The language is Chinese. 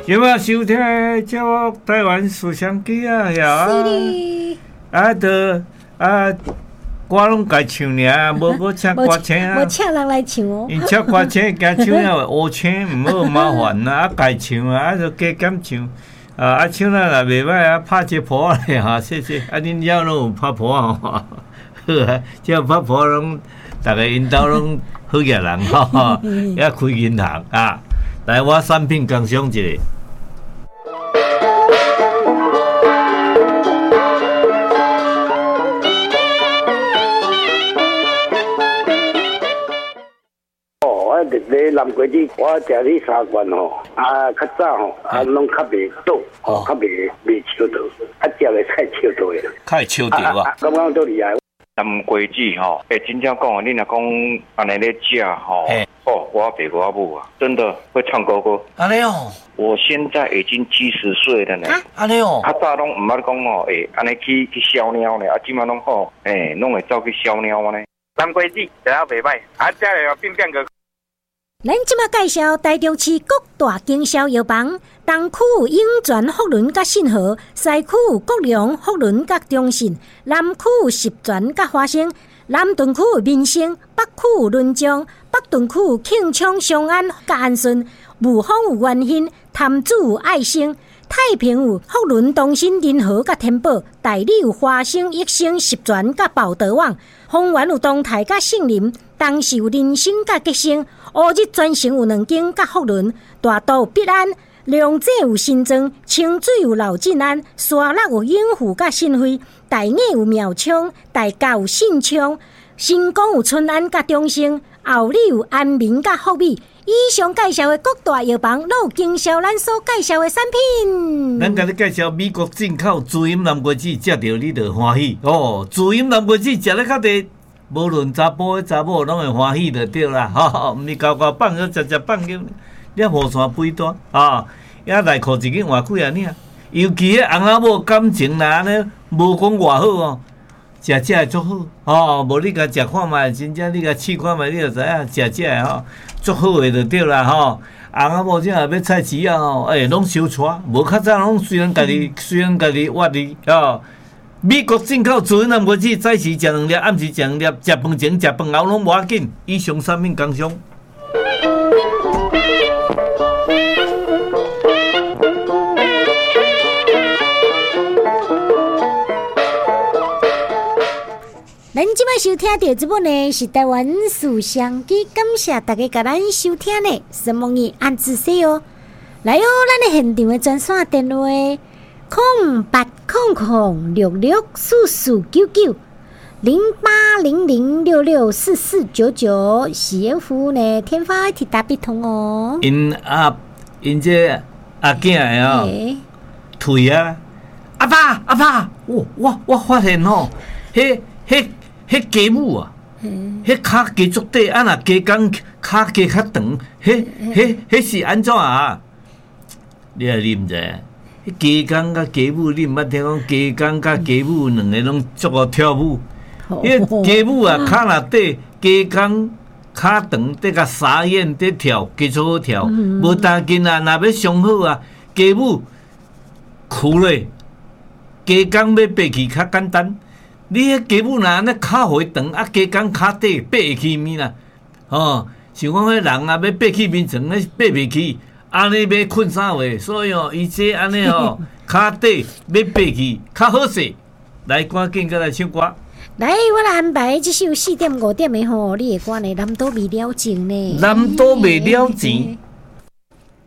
今晚收听的节目台湾思想机啊，我拢家唱尔，无请歌星啊， 无请人来唱哦。 因请歌星加唱了乌青，唔好麻烦啊，家唱啊，就加减唱。唱了啦袂歹啊，拍一婆咧哈，谢谢。恁遐拢有拍婆吼，好啊，即拍婆拢，逐个因兜拢好野人吼，也开银行啊。来，我产品工商一下。 咧南瓜子，我食你3罐吼，较早吼，拢较袂倒，较袂笑倒，食咧太笑倒诶。 太笑倒啊！ 刚刚都厉害。 南瓜子吼，真正讲啊，你若讲安尼咧食吼，我爸我母啊，真的会唱歌歌。 安尼哦， 我现在已经70岁了呢。 安尼哦， 较早拢毋捌讲哦，安尼去烧鸟呢，即马拢好，拢会走去烧鸟呢。南瓜子食啊袂歹，食了变个。 咱即马介绍台中市各大经销药房，东区永泉福伦甲信和，西区国良福伦甲中信，南区十全甲华兴，南屯区民生，北区仑江，北屯区庆昌商安甲安顺，雾峰有元兴，潭子有爱心，太平有福伦东新仁和甲天宝，大理有华兴益生十全甲宝德旺，丰原有东泰甲杏林，东市有人生甲吉生。乌日专程有2间甲福伦，大道有必安，龙井有新庄，清水有老进安，沙鹿有永福甲新辉，大雅有苗昌，大甲有信昌，新光有春安甲中兴，后里有安民甲福美。以上介绍的各大药房，都有经销咱所介绍的产品。 咱甲你介绍美国进口滋阴南瓜子，食到你就欢喜哦。滋阴南瓜子食咧较地。无论查甫的查某，拢会欢喜就对啦，毋是高高放个食放个，了雨伞肥大也内裤一件换几啊领。尤其迄翁仔某感情若安尼，无讲偌好哦，食会足好无你甲食看觅，真正你甲试看觅，你就知影食的足好诶就对啦翁仔某正要菜市啊拢收带，无较早拢虽然家己挖哩美国进口滋阴南瓜子，早时食2粒，暗时食2粒，食饭前、食饭后拢无要紧。以上产品工商。 咱即摆收听到这本呢是台湾思想机，感谢大家甲咱收听呢，什么嘢按仔细哦。来哦，咱的现场的专线电话。0800664499 0800664499，喜宴服务呢，天发铁打必通哦。 因这阿囝的腿啊，阿爸，我发现迄家母啊，迄骹加足短，若加工骹加较长，迄是安怎啊？你也啉者？迄家公甲家母，你毋捌听讲家公甲家母2个拢足好跳舞。迄家母啊，骹若短，家公骹长，得甲沙燕得跳，加足好跳。无当紧啊，若要上好啊，家母哭咧，家公要爬去较简单。你迄家母若安尼骹回长，家公骹短，爬会起面啦。像讲迄人啊，要爬去面床，迄爬袂起。安尼要困啥话？所以伊这安尼骹短要爬去较好势。来，赶紧过来唱歌。 来，我来安排这首4点5点的吼，你的歌呢？南都未了情呢。 南都未了情，